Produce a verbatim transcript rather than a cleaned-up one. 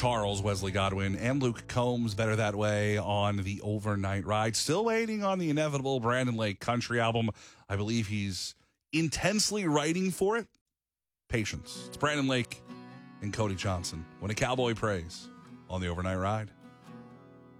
Charles, Wesley Godwin, and Luke Combs, Better That Way, on the Overnight Ride. Still waiting on the inevitable Brandon Lake country album. I believe he's intensely writing for it. Patience. It's Brandon Lake and Cody Johnson. When a Cowboy Prays on the Overnight Ride.